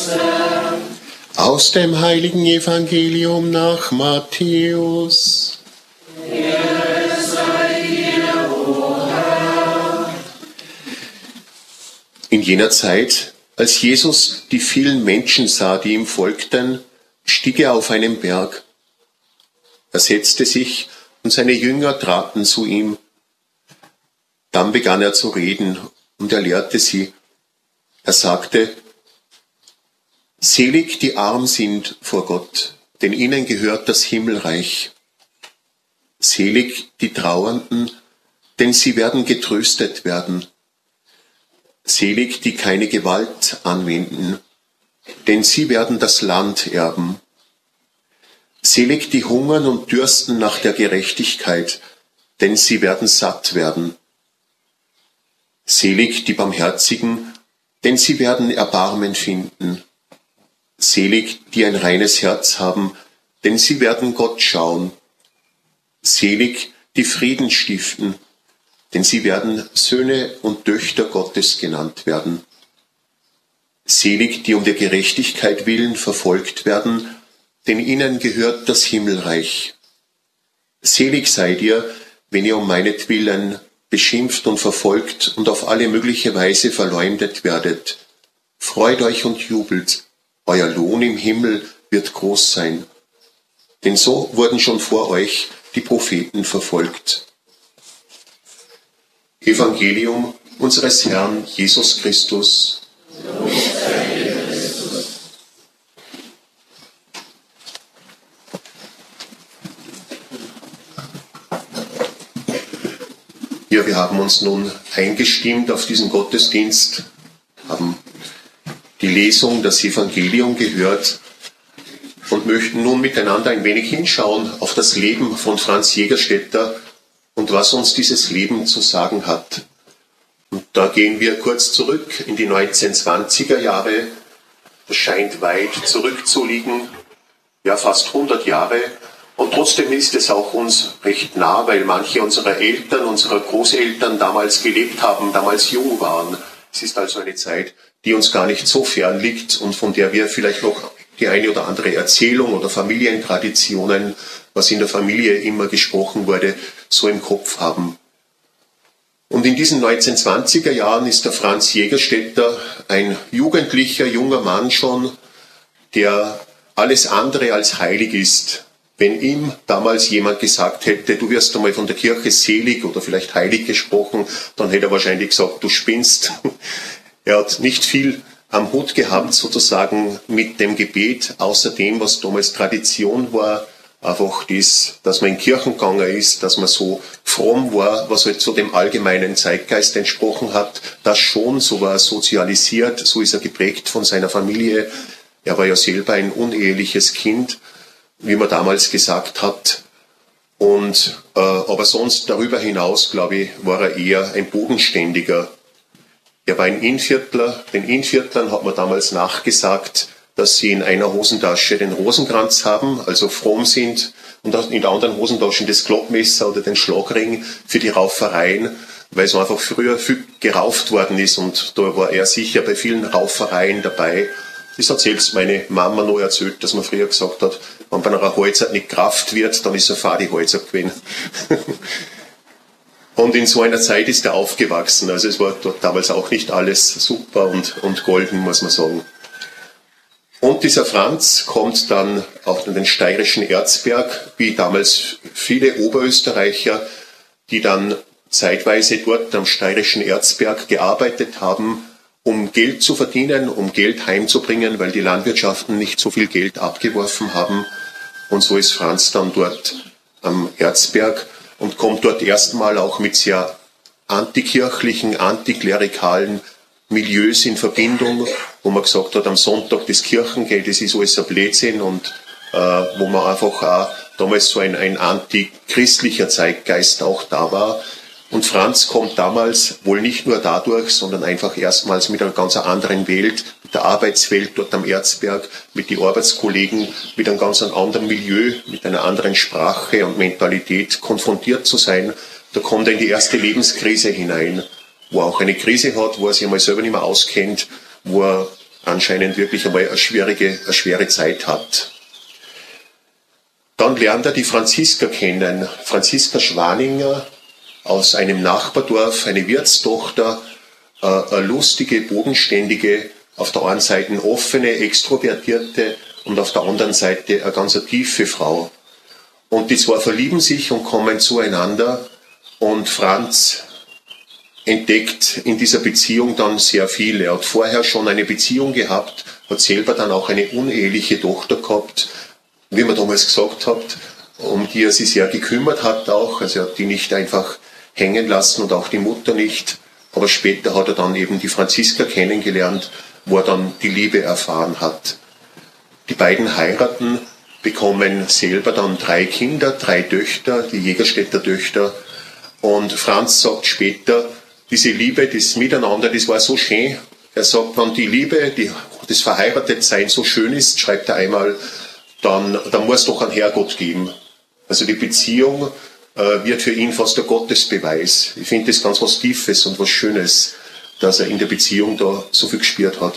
Aus dem heiligen Evangelium nach Matthäus. In jener Zeit, als Jesus die vielen Menschen sah, die ihm folgten, stieg er auf einen Berg. Er setzte sich und seine Jünger traten zu ihm. Dann begann er zu reden und er lehrte sie. Er sagte: Selig, die arm sind vor Gott, denn ihnen gehört das Himmelreich. Selig die Trauernden, denn sie werden getröstet werden. Selig, die keine Gewalt anwenden, denn sie werden das Land erben. Selig, die hungern und dürsten nach der Gerechtigkeit, denn sie werden satt werden. Selig die Barmherzigen, denn sie werden Erbarmen finden. Selig, die ein reines Herz haben, denn sie werden Gott schauen. Selig, die Frieden stiften, denn sie werden Söhne und Töchter Gottes genannt werden. Selig, die um der Gerechtigkeit willen verfolgt werden, denn ihnen gehört das Himmelreich. Selig seid ihr, wenn ihr um meinetwillen beschimpft und verfolgt und auf alle mögliche Weise verleumdet werdet. Freut euch und jubelt, euer Lohn im Himmel wird groß sein. Denn so wurden schon vor euch die Propheten verfolgt. Evangelium unseres Herrn Jesus Christus. Ja, wir haben uns nun eingestimmt auf diesen Gottesdienst, haben die Lesung, das Evangelium gehört und möchten nun miteinander ein wenig hinschauen auf das Leben von Franz Jägerstätter und was uns dieses Leben zu sagen hat. Und da gehen wir kurz zurück in die 1920er Jahre. Das scheint weit zurückzuliegen, ja fast 100 Jahre. Und trotzdem ist es auch uns recht nah, weil manche unserer Eltern, unserer Großeltern damals gelebt haben, damals jung waren. Es ist also eine Zeit, die uns gar nicht so fern liegt und von der wir vielleicht noch die eine oder andere Erzählung oder Familientraditionen, was in der Familie immer gesprochen wurde, so im Kopf haben. Und in diesen 1920er Jahren ist der Franz Jägerstätter ein jugendlicher, junger Mann schon, der alles andere als heilig ist. Wenn ihm damals jemand gesagt hätte, du wirst einmal von der Kirche selig oder vielleicht heilig gesprochen, dann hätte er wahrscheinlich gesagt, du spinnst. Er hat nicht viel am Hut gehabt, sozusagen mit dem Gebet, außer dem, was damals Tradition war, einfach das, dass man in Kirchen gegangen ist, dass man so fromm war, was halt so dem allgemeinen Zeitgeist entsprochen hat. Das schon, so war er sozialisiert, so ist er geprägt von seiner Familie. Er war ja selber ein uneheliches Kind, wie man damals gesagt hat. Und aber sonst darüber hinaus, glaube ich, war er eher ein Bodenständiger. Er war ein Innviertler. Den Innviertlern hat man damals nachgesagt, dass sie in einer Hosentasche den Rosenkranz haben, also fromm sind, und in der anderen Hosentasche das Glockmesser oder den Schlagring für die Raufereien, weil so einfach früher viel gerauft worden ist und da war er sicher bei vielen Raufereien dabei. Das hat selbst meine Mama noch erzählt, dass man früher gesagt hat, wenn bei einer Halzert nicht Kraft wird, dann ist er Fadi-Halzer gewesen. Und in so einer Zeit ist er aufgewachsen. Also es war dort damals auch nicht alles super und golden, muss man sagen. Und dieser Franz kommt dann auf den steirischen Erzberg, wie damals viele Oberösterreicher, die dann zeitweise dort am steirischen Erzberg gearbeitet haben, um Geld zu verdienen, um Geld heimzubringen, weil die Landwirtschaften nicht so viel Geld abgeworfen haben. Und so ist Franz dann dort am Erzberg und kommt dort erstmal auch mit sehr antikirchlichen, antiklerikalen Milieus in Verbindung, wo man gesagt hat, am Sonntag das Kirchengeld, das ist alles ein Blödsinn und wo man einfach auch damals so ein antichristlicher Zeitgeist auch da war. Und Franz kommt damals wohl nicht nur dadurch, sondern einfach erstmals mit einer ganz anderen Welt, mit der Arbeitswelt dort am Erzberg, mit den Arbeitskollegen, mit einem ganz anderen Milieu, mit einer anderen Sprache und Mentalität konfrontiert zu sein. Da kommt er in die erste Lebenskrise hinein, wo er auch eine Krise hat, wo er sich einmal selber nicht mehr auskennt, wo er anscheinend wirklich einmal eine schwere Zeit hat. Dann lernt er die Franziska kennen, Franziska Schwaninger aus einem Nachbardorf, eine Wirtstochter, eine lustige, bodenständige, auf der einen Seite eine offene, extrovertierte und auf der anderen Seite eine ganz tiefe Frau. Und die zwei verlieben sich und kommen zueinander und Franz entdeckt in dieser Beziehung dann sehr viel. Er hat vorher schon eine Beziehung gehabt, hat selber dann auch eine uneheliche Tochter gehabt, wie man damals gesagt hat, um die er sich sehr gekümmert hat auch. Also er hat die nicht einfach hängen lassen und auch die Mutter nicht. Aber später hat er dann eben die Franziska kennengelernt, wo er dann die Liebe erfahren hat. Die beiden heiraten, bekommen selber dann 3 Kinder, 3 Töchter, die Jägerstädter Töchter. Und Franz sagt später, diese Liebe, das Miteinander, das war so schön. Er sagt, wenn die Liebe, das Verheiratetsein so schön ist, schreibt er einmal, dann muss es doch einen Herrgott geben. Also die Beziehung wird für ihn fast der Gottesbeweis. Ich finde das ganz was Tiefes und was Schönes, dass er in der Beziehung da so viel gespürt hat.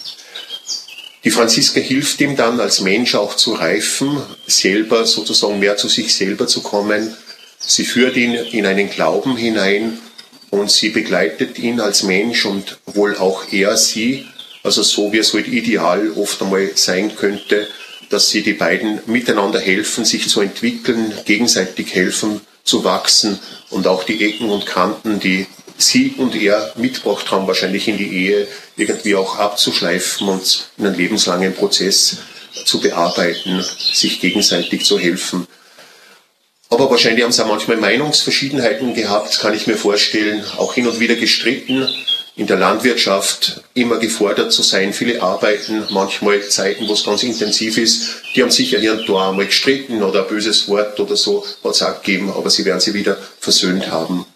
Die Franziska hilft ihm dann als Mensch auch zu reifen, selber sozusagen mehr zu sich selber zu kommen. Sie führt ihn in einen Glauben hinein und sie begleitet ihn als Mensch und wohl auch er sie, also so wie es halt ideal oft einmal sein könnte, dass sie die beiden miteinander helfen, sich zu entwickeln, gegenseitig helfen, zu wachsen und auch die Ecken und Kanten, die sie und er mitgebracht haben, wahrscheinlich in die Ehe, irgendwie auch abzuschleifen und in einen lebenslangen Prozess zu bearbeiten, sich gegenseitig zu helfen. Aber wahrscheinlich haben sie auch manchmal Meinungsverschiedenheiten gehabt, kann ich mir vorstellen, auch hin und wieder gestritten, in der Landwirtschaft immer gefordert zu sein, viele Arbeiten, manchmal Zeiten, wo es ganz intensiv ist, die haben sicher hier und da einmal gestritten oder ein böses Wort oder so hat es auch gegeben, aber sie werden sie wieder versöhnt haben.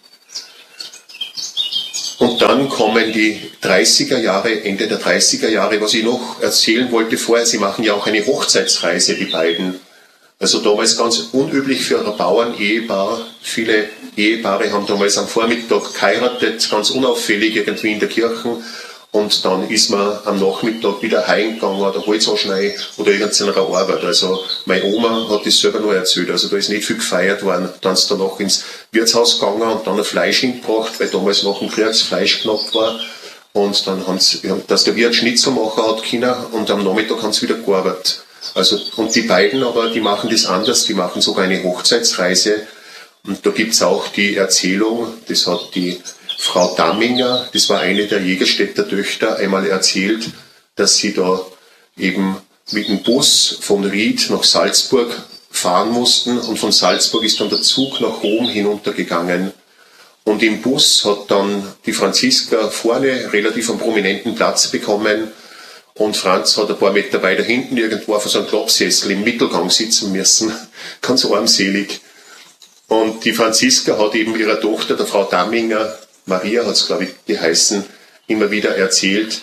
Und dann kommen die 30er Jahre, Ende der 30er Jahre, was ich noch erzählen wollte vorher, sie machen ja auch eine Hochzeitsreise, die beiden. Also damals ganz unüblich für ein Bauern-Ehepaar. Viele Ehepaare haben damals am Vormittag geheiratet, ganz unauffällig irgendwie in der Kirche. Und dann ist man am Nachmittag wieder heimgegangen oder Holz anschneiden oder irgendeiner Arbeit. Also meine Oma hat das selber noch erzählt. Also da ist nicht viel gefeiert worden. Dann ist danach ins Wirtshaus gegangen und dann ein Fleisch hingebracht, weil damals nach dem Krieg das Fleisch knapp war. Und dann haben sie, dass der Wirt Schnitzel machen hat können und am Nachmittag haben sie wieder gearbeitet. Also, und die beiden aber, die machen das anders, die machen sogar eine Hochzeitsreise. Und da gibt's auch die Erzählung, das hat die Frau Damminger, das war eine der Jägerstädter Töchter, einmal erzählt, dass sie da eben mit dem Bus von Ried nach Salzburg fahren mussten und von Salzburg ist dann der Zug nach Rom hinuntergegangen. Und im Bus hat dann die Franziska vorne relativ einen prominenten Platz bekommen und Franz hat ein paar Meter weiter hinten irgendwo auf so einem Klappsessel im Mittelgang sitzen müssen, ganz armselig. Und die Franziska hat eben ihrer Tochter, der Frau Damminger, Maria hat es, glaube ich, geheißen, immer wieder erzählt,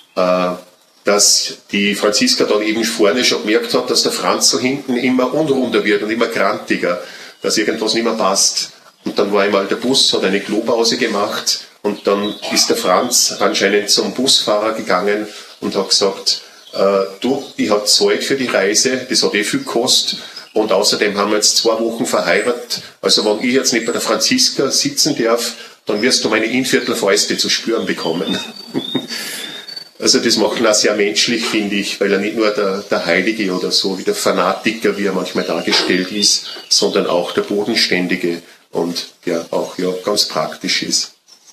dass die Franziska dann eben vorne schon gemerkt hat, dass der Franzl hinten immer unrunder wird und immer grantiger, dass irgendwas nicht mehr passt. Und dann war einmal der Bus, hat eine Klopause gemacht und dann ist der Franz anscheinend zum Busfahrer gegangen und hat gesagt, du, ich habe Zeit für die Reise, das hat viel gekostet und außerdem haben wir jetzt 2 Wochen verheiratet, also wenn ich jetzt nicht bei der Franziska sitzen darf, dann wirst du meine Inviertelfäuste zu spüren bekommen. Also das macht ihn auch sehr menschlich, finde ich, weil er nicht nur der Heilige oder so wie der Fanatiker, wie er manchmal dargestellt ist, sondern auch der Bodenständige und der auch ja ganz praktisch ist.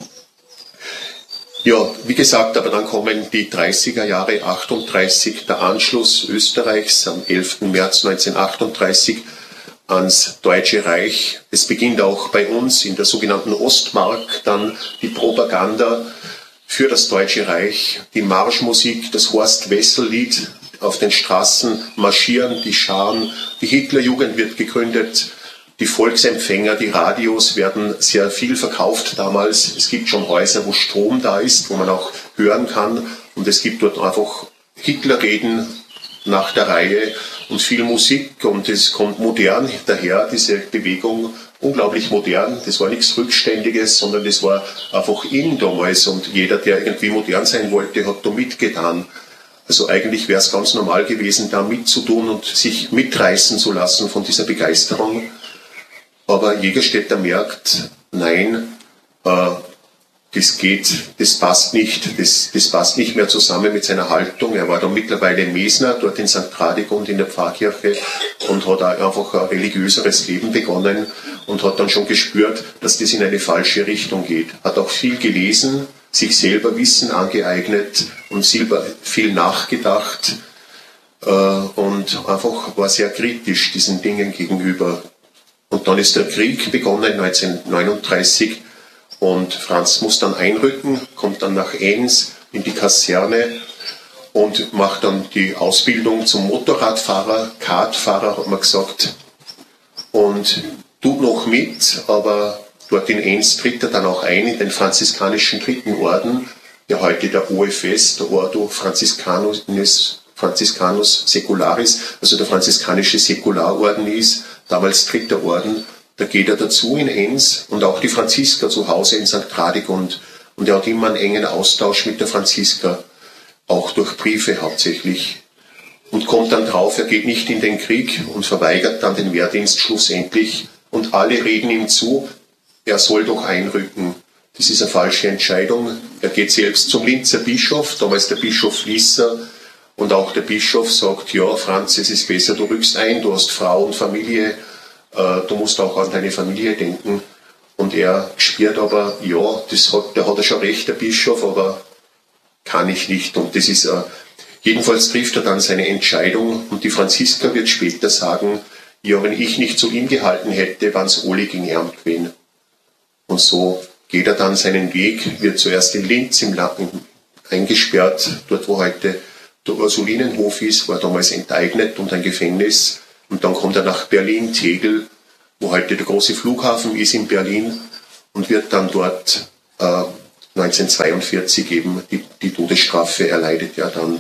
Ja, wie gesagt, aber dann kommen die 30er Jahre, 38, der Anschluss Österreichs am 11. März 1938 ans Deutsche Reich. Es beginnt auch bei uns in der sogenannten Ostmark dann die Propaganda für das Deutsche Reich, die Marschmusik, das Horst-Wessel-Lied, auf den Straßen marschieren die Scharen, die Hitlerjugend wird gegründet, die Volksempfänger, die Radios werden sehr viel verkauft damals. Es gibt schon Häuser, wo Strom da ist, wo man auch hören kann. Und es gibt dort einfach Hitlerreden nach der Reihe und viel Musik. Und es kommt modern daher, diese Bewegung, unglaublich modern. Das war nichts Rückständiges, sondern das war einfach in damals. Und jeder, der irgendwie modern sein wollte, hat da mitgetan. Also eigentlich wäre es ganz normal gewesen, da mitzutun und sich mitreißen zu lassen von dieser Begeisterung. Aber Jägerstätter merkt, nein, das passt nicht, das passt nicht mehr zusammen mit seiner Haltung. Er war dann mittlerweile Mesner, dort in St. Radegund in der Pfarrkirche, und hat einfach ein religiöseres Leben begonnen und hat dann schon gespürt, dass das in eine falsche Richtung geht. Hat auch viel gelesen, sich selber Wissen angeeignet und viel nachgedacht und einfach war sehr kritisch diesen Dingen gegenüber. Und dann ist der Krieg begonnen 1939 und Franz muss dann einrücken, kommt dann nach Enns in die Kaserne und macht dann die Ausbildung zum Motorradfahrer, Kartfahrer, hat man gesagt, und tut noch mit, aber dort in Enns tritt er dann auch ein in den franziskanischen Dritten Orden, der heute der OFS, der Ordo Franciscanus Secularis, also der franziskanische Säkularorden ist, damals Dritter Orden. Da geht er dazu in Enns und auch die Franzisker zu Hause in St. Radegund. Und er hat immer einen engen Austausch mit der Franzisker, auch durch Briefe hauptsächlich. Und kommt dann drauf, er geht nicht in den Krieg und verweigert dann den Wehrdienst schlussendlich. Und alle reden ihm zu, er soll doch einrücken. Das ist eine falsche Entscheidung. Er geht selbst zum Linzer Bischof, damals der Bischof Lisser. Und auch der Bischof sagt, ja Franz, es ist besser, du rückst ein, du hast Frau und Familie, du musst auch an deine Familie denken. Und er spürt aber, ja, da hat er schon recht, der Bischof, aber kann ich nicht. Und das ist, jedenfalls trifft er dann seine Entscheidung und die Franzisker wird später sagen, ja, wenn ich nicht zu ihm gehalten hätte, waren es alle gegen ihn gewesen. Und so geht er dann seinen Weg, wird zuerst in Linz im Lappen eingesperrt, dort wo heute der Ursulinenhof ist, war damals enteignet und ein Gefängnis. Und dann kommt er nach Berlin, Tegel, wo heute der große Flughafen ist in Berlin, und wird dann dort 1942 eben die Todesstrafe erleidet er dann.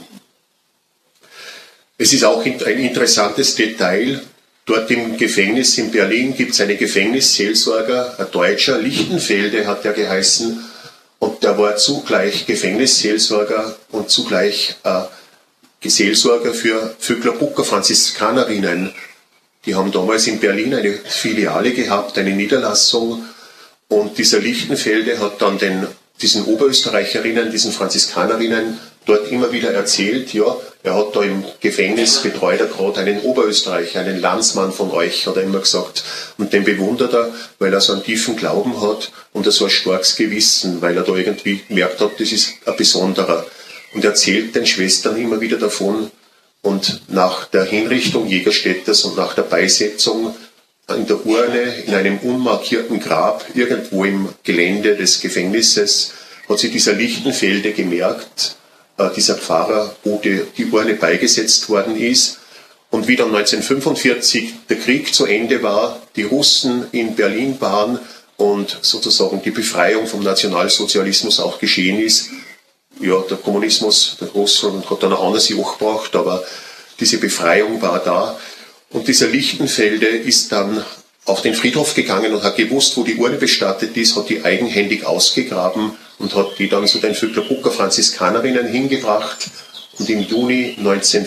Es ist auch ein interessantes Detail. Dort im Gefängnis in Berlin gibt es einen Gefängnisseelsorger, ein Deutscher, Lichtenfelde hat der geheißen, und der war zugleich Gefängnisseelsorger und zugleich Seelsorger für Vöcklerbrucker Franziskanerinnen. Die haben damals in Berlin eine Filiale gehabt, eine Niederlassung, und dieser Lichtenfelde hat dann diesen Oberösterreicherinnen, diesen Franziskanerinnen dort immer wieder erzählt, ja, er hat da im Gefängnis, betreut er gerade einen Oberösterreicher, einen Landsmann von euch, hat er immer gesagt. Und den bewundert er, weil er so einen tiefen Glauben hat und so ein starkes Gewissen, weil er da irgendwie gemerkt hat, das ist ein besonderer. Und erzählt den Schwestern immer wieder davon. Und nach der Hinrichtung Jägerstätters und nach der Beisetzung in der Urne, in einem unmarkierten Grab, irgendwo im Gelände des Gefängnisses, hat sich dieser Lichtenfelde gemerkt, dieser Pfarrer, wo die Urne beigesetzt worden ist. Und wie dann 1945 der Krieg zu Ende war, die Russen in Berlin waren und sozusagen die Befreiung vom Nationalsozialismus auch geschehen ist, ja, der Kommunismus, der Russland hat dann ein anderes Joch gebracht, aber diese Befreiung war da. Und dieser Lichtenfelde ist dann auf den Friedhof gegangen und hat gewusst, wo die Urne bestattet ist, hat die eigenhändig ausgegraben und hat die dann zu den Vöcklerbrucker Franziskanerinnen hingebracht. Und im Juni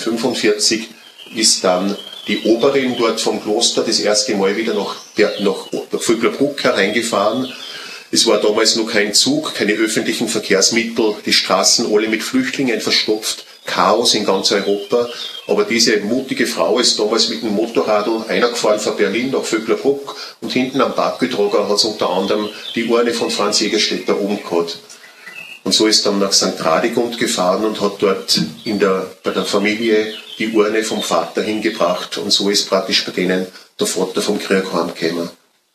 1945 ist dann die Oberin dort vom Kloster das erste Mal wieder nach Vöcklerbruck hereingefahren. Es war damals noch kein Zug, keine öffentlichen Verkehrsmittel, die Straßen alle mit Flüchtlingen verstopft, Chaos in ganz Europa. Aber diese mutige Frau ist damals mit dem Motorradl eingefahren von Berlin nach Vöcklerbruck und hinten am Parkgetrager hat sie unter anderem die Urne von Franz Jägerstätter oben gehabt. Und so ist dann nach St. Radegund gefahren und hat dort bei der Familie die Urne vom Vater hingebracht, und so ist praktisch bei denen der Vater vom Krieg heimgekommen.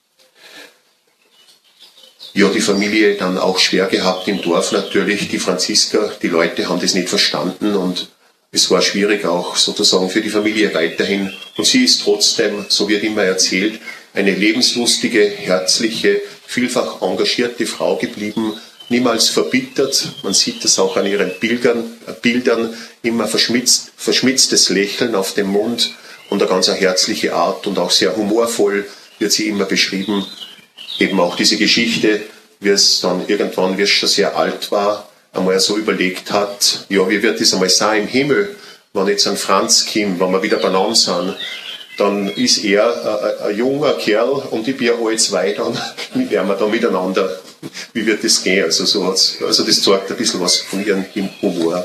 Ja, die Familie dann auch schwer gehabt im Dorf natürlich, die Franzisker, die Leute haben das nicht verstanden und es war schwierig auch sozusagen für die Familie weiterhin. Und sie ist trotzdem, so wird immer erzählt, eine lebenslustige, herzliche, vielfach engagierte Frau geblieben, niemals verbittert. Man sieht das auch an ihren Bildern, immer verschmitztes Lächeln auf dem Mund und eine ganz herzliche Art und auch sehr humorvoll wird sie immer beschrieben. Eben auch diese Geschichte, wie es schon sehr alt war, einmal so überlegt hat, ja, wie wird das einmal sein im Himmel, wenn jetzt ein Franz kommt, wenn wir wieder beieinander sind, dann ist er ein junger Kerl und ich bin ein altes Weih, dann werden wir da miteinander, wie wird das gehen? Also, also das zeigt ein bisschen was von ihrem Humor.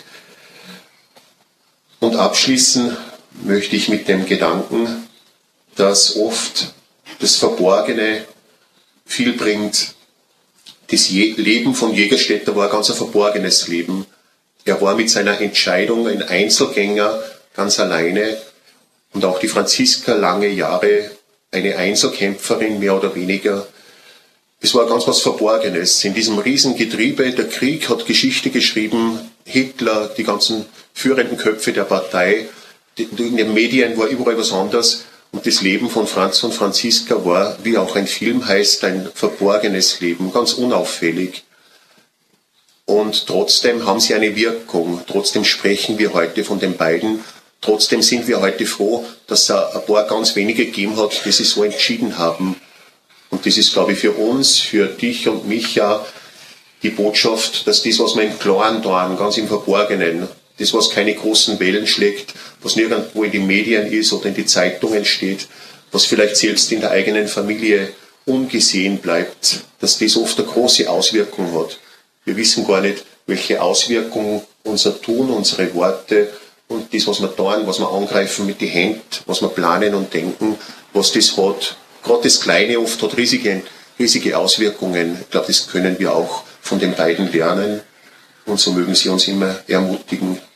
Und abschließen möchte ich mit dem Gedanken, dass oft das Verborgene viel bringt. Das Leben von Jägerstätter war ganz ein verborgenes Leben. Er war mit seiner Entscheidung ein Einzelgänger, ganz alleine. Und auch die Franziska lange Jahre eine Einzelkämpferin, mehr oder weniger. Es war ganz was Verborgenes. In diesem Riesengetriebe, der Krieg hat Geschichte geschrieben, Hitler, die ganzen führenden Köpfe der Partei, in den Medien war überall was anderes. Und das Leben von Franz und Franziska war, wie auch ein Film heißt, ein verborgenes Leben, ganz unauffällig. Und trotzdem haben sie eine Wirkung. Trotzdem sprechen wir heute von den beiden. Trotzdem sind wir heute froh, dass es ein paar ganz wenige gegeben hat, die sich so entschieden haben. Und das ist, glaube ich, für uns, für dich und mich ja die Botschaft, dass das, was wir im Klaren tun, ganz im Verborgenen, das, was keine großen Wellen schlägt, was nirgendwo in den Medien ist oder in die Zeitungen steht, was vielleicht selbst in der eigenen Familie ungesehen bleibt, dass das oft eine große Auswirkung hat. Wir wissen gar nicht, welche Auswirkungen unser Tun, unsere Worte und das, was wir tun, was wir angreifen mit den Händen, was wir planen und denken, was das hat. Gerade das Kleine oft hat riesige Auswirkungen. Ich glaube, das können wir auch von den beiden lernen. Und so mögen sie uns immer ermutigen.